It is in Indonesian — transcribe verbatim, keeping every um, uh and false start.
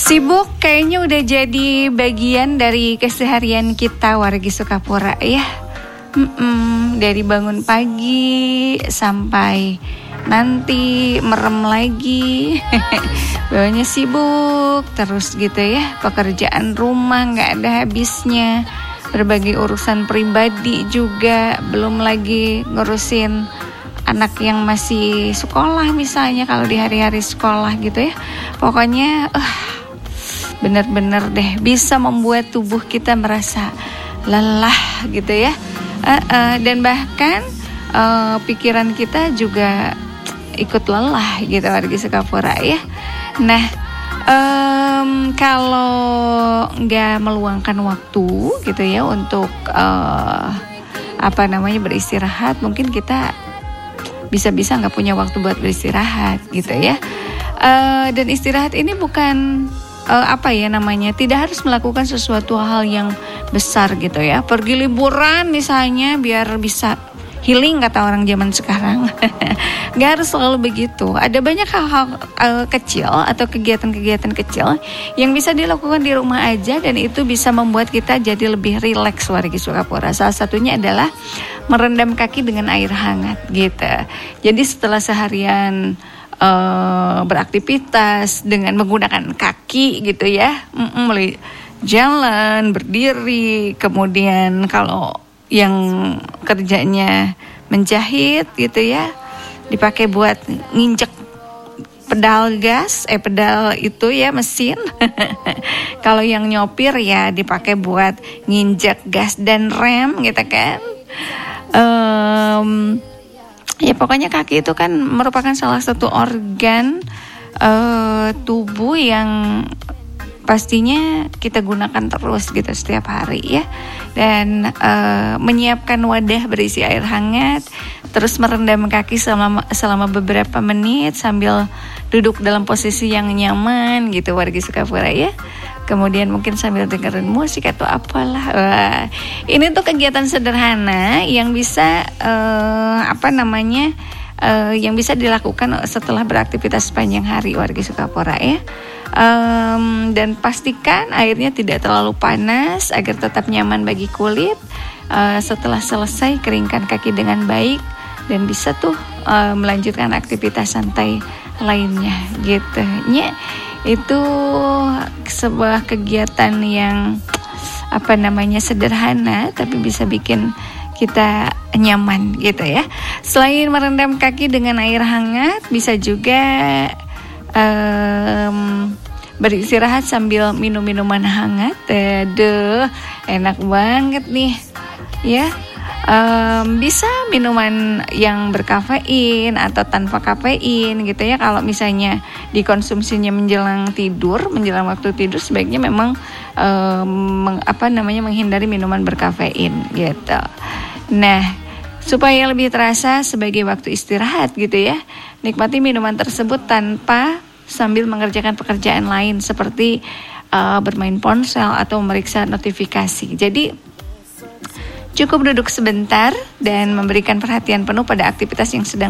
Sibuk kayaknya udah jadi bagian dari keseharian kita wargi Sukapura ya. Mm-mm, dari bangun pagi sampai nanti merem lagi. Bawahnya sibuk terus gitu ya. Pekerjaan rumah gak ada habisnya. Berbagai urusan pribadi juga. Belum lagi ngurusin anak yang masih sekolah misalnya, kalau di hari-hari sekolah gitu ya. Pokoknya uh, benar-benar deh bisa membuat tubuh kita merasa lelah gitu ya. uh, uh, Dan bahkan uh, pikiran kita juga ikut lelah gitu wargi Sukapura ya. Nah um, kalau nggak meluangkan waktu gitu ya untuk uh, apa namanya beristirahat, mungkin kita bisa-bisa nggak punya waktu buat beristirahat gitu ya. Uh, dan istirahat ini bukan uh, apa ya namanya, tidak harus melakukan sesuatu hal yang besar gitu ya. Pergi liburan misalnya biar bisa healing kata orang zaman sekarang. Nggak harus selalu begitu. Ada banyak hal-hal uh, kecil atau kegiatan-kegiatan kecil yang bisa dilakukan di rumah aja, dan itu bisa membuat kita jadi lebih rileks wargi Sukapura. Salah satunya adalah merendam kaki dengan air hangat gitu. Jadi setelah seharian uh, beraktivitas dengan menggunakan kaki gitu ya, mulai jalan, berdiri, kemudian kalau yang kerjanya menjahit gitu ya, dipakai buat nginjek pedal gas, eh pedal itu ya mesin. Kalau yang nyopir ya dipakai buat nginjek gas dan rem gitu kan. Um, ya pokoknya kaki itu kan merupakan salah satu organ uh, tubuh yang pastinya kita gunakan terus gitu setiap hari ya. Dan uh, menyiapkan wadah berisi air hangat, terus merendam kaki selama selama beberapa menit sambil duduk dalam posisi yang nyaman gitu wargi Sukapura ya. Kemudian mungkin sambil dengerin musik atau apalah. Wah, ini tuh kegiatan sederhana yang bisa uh, apa namanya uh, yang bisa dilakukan setelah beraktivitas sepanjang hari wargi Sukapura ya. Um, dan pastikan airnya tidak terlalu panas agar tetap nyaman bagi kulit. Uh, setelah selesai, keringkan kaki dengan baik dan bisa tuh uh, melanjutkan aktivitas santai lainnya gitu. Nya itu sebuah kegiatan yang apa namanya sederhana tapi bisa bikin kita nyaman gitu ya. Selain merendam kaki dengan air hangat, bisa juga um, beristirahat sambil minum minuman hangat. Aduh, enak banget nih ya. Um, bisa minuman yang berkafein atau tanpa kafein gitu ya. Kalau misalnya dikonsumsinya menjelang tidur, menjelang waktu tidur, sebaiknya memang um, meng, apa namanya menghindari minuman berkafein gitu. Nah, supaya lebih terasa sebagai waktu istirahat gitu ya, nikmati minuman tersebut tanpa sambil mengerjakan pekerjaan lain seperti uh, bermain ponsel atau memeriksa notifikasi. Jadi cukup duduk sebentar dan memberikan perhatian penuh pada aktivitas yang sedang